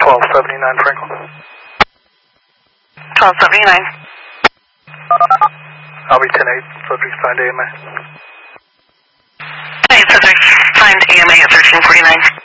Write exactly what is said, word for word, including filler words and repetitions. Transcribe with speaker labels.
Speaker 1: twelve seventy-nine Franklin.
Speaker 2: twelve seventy-nine.
Speaker 1: I'll be ten eight, subject signed A M A.
Speaker 2: ten eight, subject signed A M A at thirteen forty-nine.